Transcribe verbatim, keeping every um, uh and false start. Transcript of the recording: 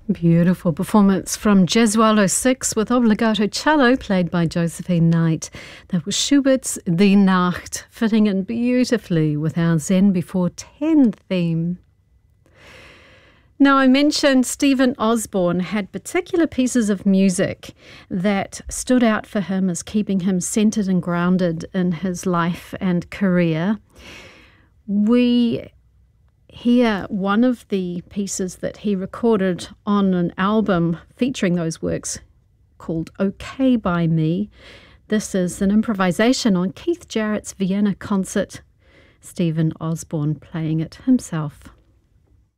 Beautiful performance from Gesualdo six with Obbligato Cello, played by Josephine Knight. That was Schubert's Die Nacht, fitting in beautifully with our Zen Before ten theme. Now, I mentioned Stephen Osborne had particular pieces of music that stood out for him as keeping him centered and grounded in his life and career. We hear one of the pieces that he recorded on an album featuring those works called OK by Me. This is an improvisation on Keith Jarrett's Vienna concert, Stephen Osborne playing it himself.